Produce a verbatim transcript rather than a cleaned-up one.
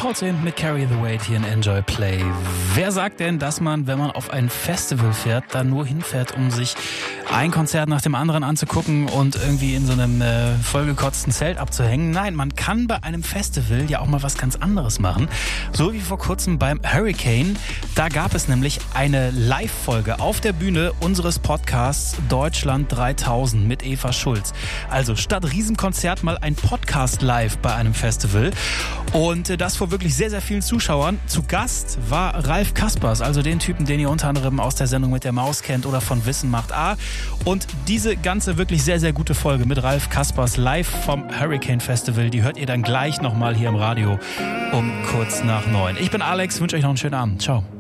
Coltrane mit Carry the Weight hier in Enjoy Play. Wer sagt denn, dass man, wenn man auf ein Festival fährt, da nur hinfährt, um sich ein Konzert nach dem anderen anzugucken und irgendwie in so einem äh, vollgekotzten Zelt abzuhängen? Nein, man kann bei einem Festival ja auch mal was ganz anderes machen. So wie vor kurzem beim Hurricane. Da gab es nämlich eine Live-Folge auf der Bühne unseres Podcasts Deutschland dreitausend mit Eva Schulz. Also statt Riesenkonzert mal ein Podcast live bei einem Festival. Und äh, das vor wirklich sehr, sehr vielen Zuschauern. Zu Gast war Ralf Kaspers, also den Typen, den ihr unter anderem aus der Sendung mit der Maus kennt oder von Wissen macht A. Und diese ganze wirklich sehr, sehr gute Folge mit Ralf Kaspers live vom Hurricane Festival, die hört ihr dann gleich nochmal hier im Radio um kurz nach neun. Ich bin Alex, wünsche euch noch einen schönen Abend. Ciao.